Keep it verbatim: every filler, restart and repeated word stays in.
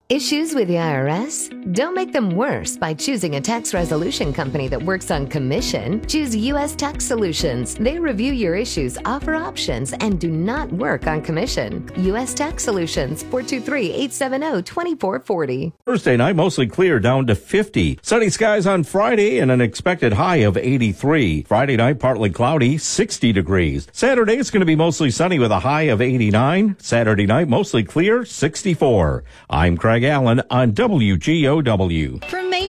Issues with the I R S? Don't make them worse by choosing a tax resolution company that works on commission. Choose U S Tax Solutions. They review your issues, offer options, and do not work on commission. U S Tax Solutions, four two three, eight seven zero, two four four zero. Thursday night, mostly clear, down to fifty. Sunny skies on Friday and an expected high of eighty-three. Friday night, partly cloudy, sixty degrees. Saturday, it's going to be mostly sunny with a high of eighty-nine. Saturday night, mostly clear, sixty-four. I'm Craig Allen on W G O W. From Main